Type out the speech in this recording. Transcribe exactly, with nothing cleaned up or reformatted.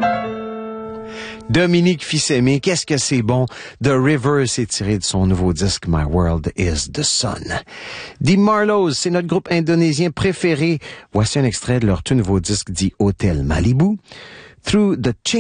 Dominique Fils-Aimé, qu'est-ce que c'est bon? The River, c'est tiré de son nouveau disque My World is the Sun. The Marlows, c'est notre groupe indonésien préféré. Voici un extrait de leur tout nouveau disque dit Hotel Malibu. Through the